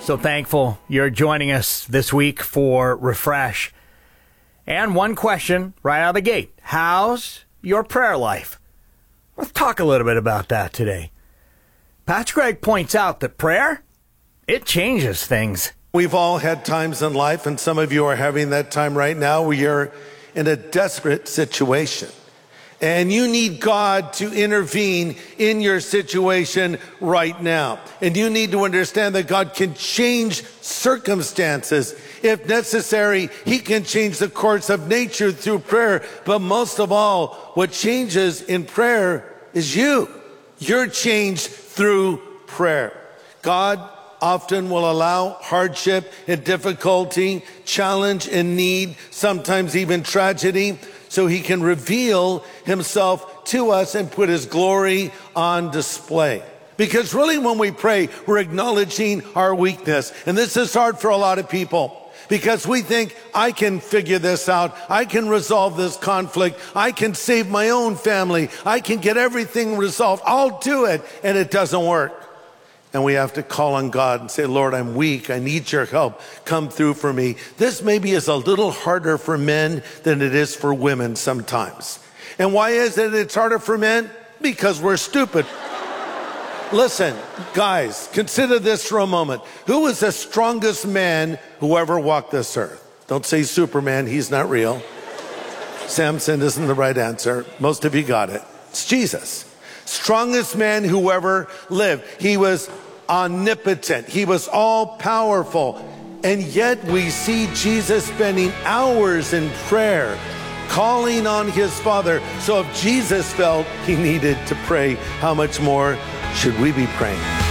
So thankful you're joining us this week for Refresh. And one question right out of the gate. How's your prayer life? Let's talk a little bit about that today. Pastor Greg points out that prayer, it changes things. We've all had times in life, and some of you are having that time right now where you're in a desperate situation. And you need God to intervene in your situation right now. And you need to understand that God can change circumstances. If necessary, He can change the course of nature through prayer. But most of all, what changes in prayer is you. You're changed through prayer. God often will allow hardship and difficulty, challenge and need, sometimes even tragedy, so He can reveal Himself to us and put His glory on display. Because really when we pray, we're acknowledging our weakness. And this is hard for a lot of people. Because we think, I can figure this out. I can resolve this conflict. I can save my own family. I can get everything resolved. I'll do it. And it doesn't work. And we have to call on God and say, Lord, I'm weak. I need your help. Come through for me. This maybe is a little harder for men than it is for women sometimes. And why is it it's harder for men? Because we're stupid. Listen, guys, consider this for a moment. Who was the strongest man who ever walked this earth? Don't say Superman. He's not real. Samson isn't the right answer. Most of you got it. It's Jesus. Strongest man who ever lived. He was omnipotent. He was all powerful. And yet we see Jesus spending hours in prayer, calling on His Father. So if Jesus felt He needed to pray, how much more should we be praying?